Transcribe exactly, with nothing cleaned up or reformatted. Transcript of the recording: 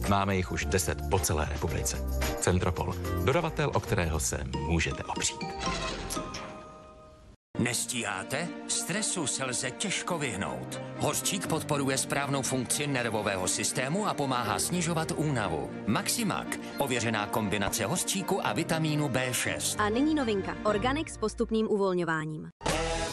Máme jich už deset po celé republice. Centropol. Dodavatel, o kterého se můžete opřít. Nestíháte? Stresu se lze těžko vyhnout. Hořčík podporuje správnou funkci nervového systému a pomáhá snižovat únavu. Maximak. Ověřená kombinace hořčíku a vitamínu bé šest. A nyní novinka. Organic s postupným uvolňováním.